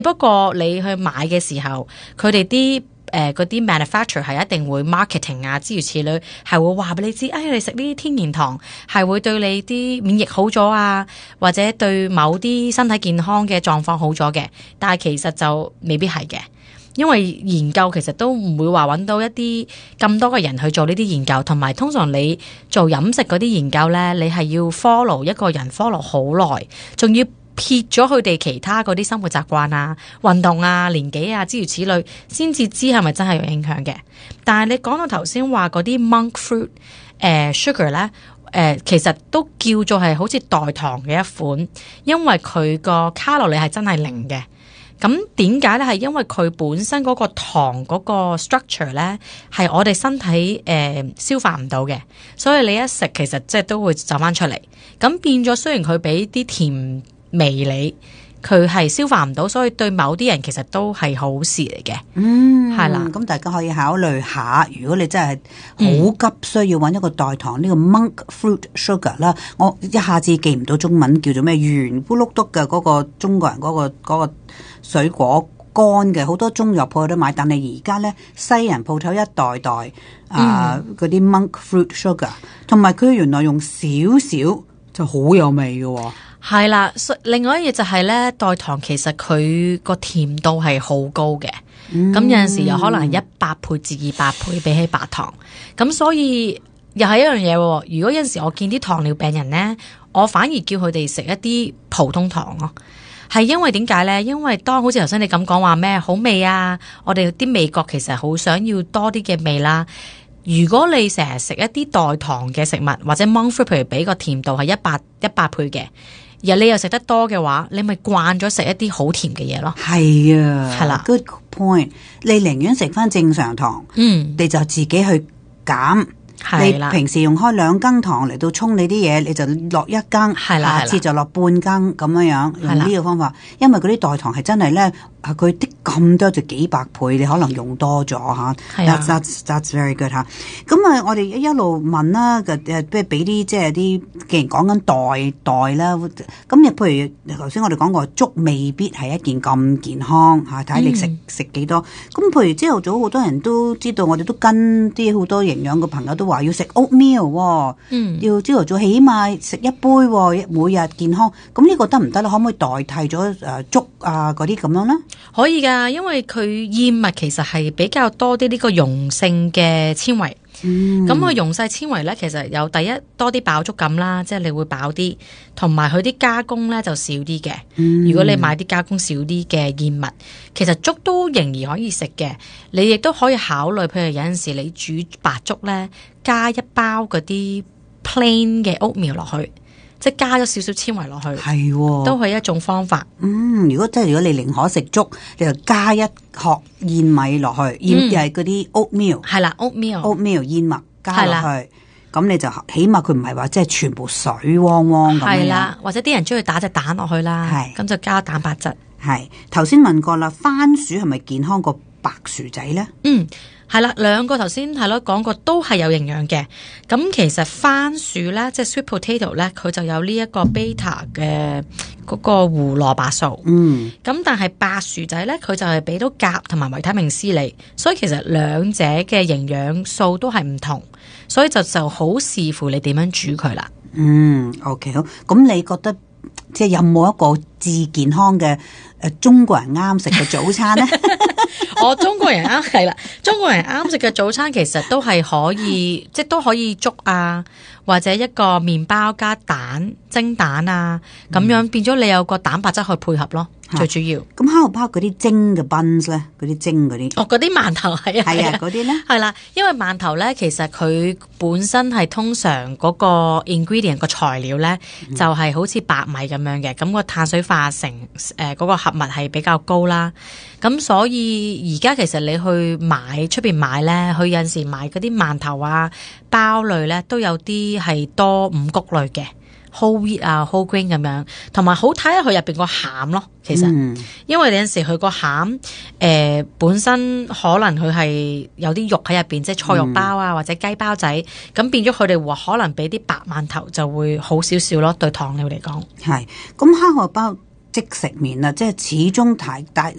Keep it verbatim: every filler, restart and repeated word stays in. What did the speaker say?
不過你去買嘅時候，佢哋啲誒嗰啲 manufacturer 係一定會 marketing 啊，諸如此類，係會話俾你知，哎，你食呢啲天然糖係會對你啲免疫好咗啊，或者對某啲身體健康嘅狀況好咗嘅。但係其實就未必係嘅，因為研究其實都唔會話揾到一啲咁多嘅人去做呢啲研究，同埋通常你做飲食嗰啲研究咧，你係要 follow 一個人 follow 好耐，仲要撇咗佢哋其他嗰啲生活習慣啊、運動啊、年紀啊諸如此類，先至知係咪真係有影響嘅。但係你講到頭先話嗰啲 monk fruit 誒、呃、sugar 咧，誒、呃、其實都叫做係好似代糖嘅一款，因為佢個卡路里係真係零嘅。咁點解咧？係因為佢本身嗰個糖嗰個 structure 咧，係我哋身體誒、呃、消化唔到嘅，所以你一食其實即係都會走翻出嚟。咁變咗，雖然佢俾啲甜味你，佢係消化唔到，所以對某啲人其實都係好事嚟嘅。 嗯， 係啦， 咁大家可以考慮下，如果你真係好急需要揾一個代糖，呢、嗯、個 monk fruit sugar 啦，我一下子記唔到中文叫做咩，圓咕碌篤嘅嗰個中國人嗰、嗰個嗰、嗰個水果乾嘅，好多中藥鋪有得買，但係而家咧西人鋪頭一袋袋啊嗰啲 monk fruit sugar， 同埋佢原來用少少就好有味嘅喎。 係啦，另外一嘢就係咧，代糖其實佢個甜度係好高嘅，咁、嗯、有陣時有可能一百倍至二百倍比起白糖，咁所以又係一樣嘢。如果有陣時我見啲糖尿病人咧，我反而叫佢哋食一啲普通糖咯，係因為點解咧？因為當好似頭先你咁講話咩好味啊，我哋啲味覺其實好想要多啲嘅味啦。如果你成日食一啲代糖嘅食物或者 monk fruit，譬如俾個甜度係一百一百倍嘅。而你又食得多嘅話，你咪慣咗食一啲好甜嘅嘢咯。 係啊， 係啦 ，good point。你寧願食翻正常糖，嗯，你就自己去減。你平時用開兩羹糖嚟到沖你啲嘢，你就落一羹，下次就落半羹咁樣樣，用呢個方法。因為嗰啲代糖係真係咧，佢啲咁多就幾百倍，你可能用多咗嚇。That's that's that's very good 嚇。咁啊，我哋一路問啦，誒誒，即係俾啲即係啲，既然講緊代代啦，咁又譬如頭先我哋講過，粥未必係一件咁健康嚇，睇你食食幾多。咁譬如朝頭早好多人都知道，我哋都跟啲好多營養嘅朋友都話要食 oatmeal，嗯，要朝頭早起碼食一杯，每日健康。咁呢個得唔得咧？可唔可以代替咗誒粥啊嗰啲咁樣咧？ 可以噶，因為佢燕麥其實係比較多啲呢個溶性嘅纖維。咁佢溶細纖維咧，其實有第一多啲飽足感啦，即係你會飽啲，同埋佢啲加工咧就少啲嘅。嗯、如果你買啲加工少啲嘅燕麥，其實粥都仍然可以食嘅。你亦都可以考慮，譬如有陣時你煮白粥咧，加一包嗰啲 plain 嘅 oatmeal 落去。即係加咗少少纖維落去，係、哦，都係一種方法。嗯， 如果即係如果你寧可食粥，你就加一殼燕米落去，燕又係嗰啲 oatmeal，係啦 oatmeal，oatmeal 燕麥加落去，咁你就起碼佢唔係話即係全部水汪汪咁樣。 係啦，或者啲人中意打隻蛋落去啦，係，咁就加蛋白質。 係，頭先問過啦，番薯係咪健康過白薯仔咧？ 嗯。係啦，兩個頭先係咯講過都係有營養嘅。咁其實番薯咧，即係 sweet potato 咧，佢就有呢一個 beta 嘅嗰個胡蘿蔔素。嗯。咁但係白薯仔咧，佢就係俾到鉀同埋維他命 C 你，所以其實兩者嘅營養素都係唔同，所以就就好視乎你點樣煮佢啦。 嗯 ，OK 好。咁你覺得即係有冇一個至健康嘅誒中國人啱食嘅早餐咧？ 我中國人啱係啦，中國人啱食嘅早餐其實都係可以，即係都可以粥啊，或者一個麵包加蛋蒸蛋啊，咁、嗯、樣變咗你有個蛋白質去配合咯，啊、最主要。 咁 how about 嗰啲蒸嘅 buns 咧，嗰啲蒸嗰啲？ 哦，嗰啲饅頭係啊， 係啊，嗰啲咧係啦，因為饅頭咧其實佢本身係通常嗰個 ingredient 個材料咧、嗯、就係、是、好似白米咁樣嘅，咁、那個碳水化成誒嗰、呃那個合物係比較高啦，咁所以而家其實你去買出邊買咧，佢有陣時買嗰啲饅頭啊包類咧都有啲係多五穀類嘅 whole wheat 啊 whole grain 咁樣，同埋好睇下佢入邊個餡咯。其實、嗯、因為有陣時佢個餡誒本身可能佢係有啲肉喺入邊，即係菜肉包啊、嗯、或者雞包仔，咁變咗佢哋話可能俾啲白饅頭就會好少少咯，對糖尿嚟講。 係咁，蝦荷包即食麵啦，即係始終大大